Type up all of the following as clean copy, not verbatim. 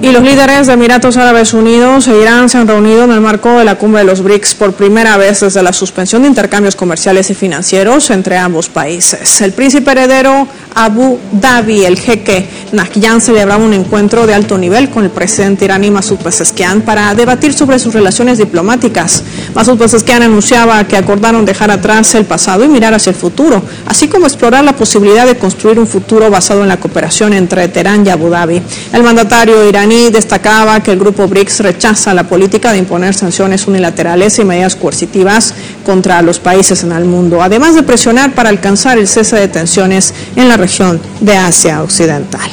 Y los líderes de Emiratos Árabes Unidos e Irán se han reunido en el marco de la cumbre de los BRICS por primera vez desde la suspensión de intercambios comerciales y financieros entre ambos países. El príncipe heredero Abu Dhabi, el jeque Nahyan, celebraba un encuentro de alto nivel con el presidente iraní Masoud Pezeshkian para debatir sobre sus relaciones diplomáticas. Masoud Pezeshkian anunciaba que acordaron dejar atrás el pasado y mirar hacia el futuro, así como explorar la posibilidad de construir un futuro basado en la cooperación entre Teherán y Abu Dhabi. El mandatario iraní destacaba que el grupo BRICS rechaza la política de imponer sanciones unilaterales y medidas coercitivas contra los países en el mundo, además de presionar para alcanzar el cese de tensiones en la región de Asia Occidental.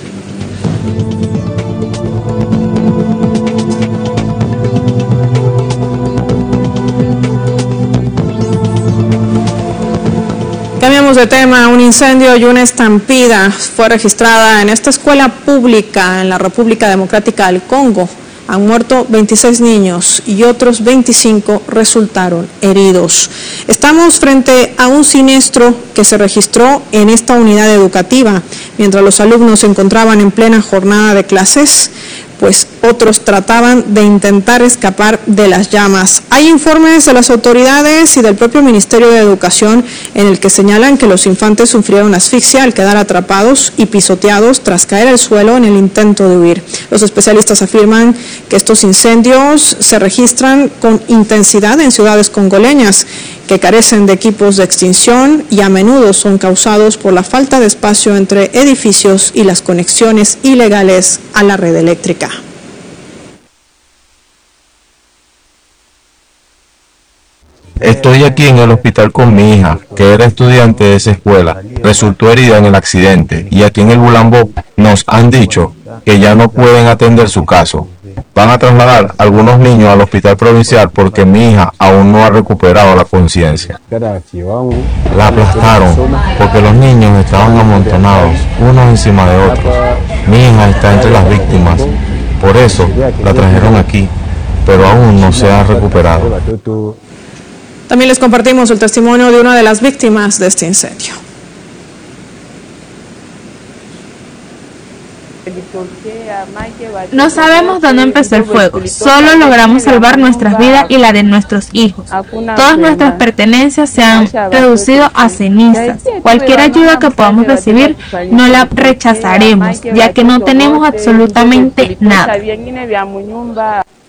Cambiamos de tema. Un incendio y una estampida fue registrada en esta escuela pública en la República Democrática del Congo. Han muerto 26 niños y otros 25 resultaron heridos. Estamos frente a un siniestro que se registró en esta unidad educativa. Mientras los alumnos se encontraban en plena jornada de clases, pues otros trataban de intentar escapar de las llamas. Hay informes de las autoridades y del propio Ministerio de Educación en el que señalan que los infantes sufrieron asfixia al quedar atrapados y pisoteados tras caer al suelo en el intento de huir. Los especialistas afirman que estos incendios se registran con intensidad en ciudades congoleñas que carecen de equipos de extinción y a menudo son causados por la falta de espacio entre edificios y las conexiones ilegales a la red eléctrica. Estoy aquí en el hospital con mi hija, que era estudiante de esa escuela. Resultó herida en el accidente y aquí en el Bulambó nos han dicho que ya no pueden atender su caso. Van a trasladar a algunos niños al hospital provincial porque mi hija aún no ha recuperado la conciencia. La aplastaron porque los niños estaban amontonados, unos encima de otros. Mi hija está entre las víctimas, por eso la trajeron aquí, pero aún no se ha recuperado. También les compartimos el testimonio de una de las víctimas de este incendio. No sabemos dónde empezó el fuego, solo logramos salvar nuestras vidas y la de nuestros hijos. Todas nuestras pertenencias se han reducido a cenizas. Cualquier ayuda que podamos recibir no la rechazaremos, ya que no tenemos absolutamente nada.